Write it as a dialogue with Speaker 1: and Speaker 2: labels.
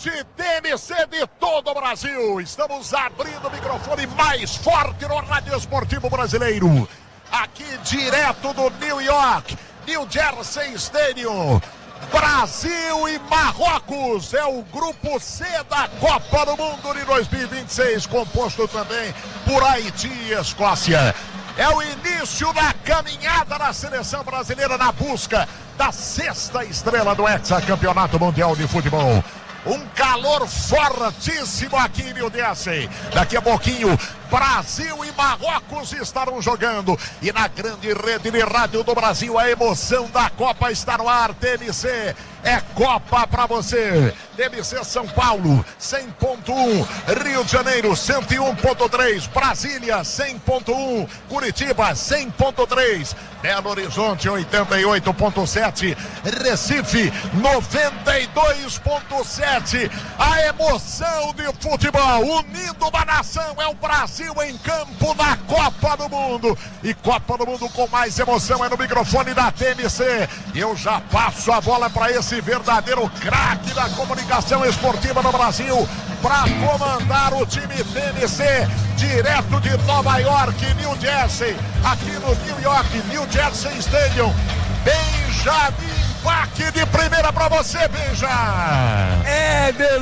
Speaker 1: Rede TMC de todo o Brasil. Estamos abrindo o microfone mais forte no Rádio Esportivo Brasileiro. Aqui direto do New York, New Jersey Stadium. Brasil e Marrocos é o grupo C da Copa do Mundo de 2026, composto também por Haiti e Escócia. É o início da caminhada da seleção brasileira na busca da sexta estrela do hexacampeonato mundial de futebol. Um calor fortíssimo aqui em New Jersey. Daqui a pouquinho, Brasil e Marrocos estarão jogando. E na grande rede de rádio do Brasil, a emoção da Copa está no ar. TMC é Copa pra você. TMC São Paulo, 100.1. Rio de Janeiro, 101.3. Brasília, 100.1. Curitiba, 100.3. Belo Horizonte, 88.7. Recife, 92.7. A emoção de futebol unindo uma nação é o Brasil em campo na Copa do Mundo. E Copa do Mundo com mais emoção é no microfone da TMC. Eu já passo a bola para esse verdadeiro craque da comunicação esportiva no Brasil para comandar o time TMC direto de Nova York, New Jersey, aqui no New York, New Jersey Stadium. Benjamin Bach de primeira para você, Benja.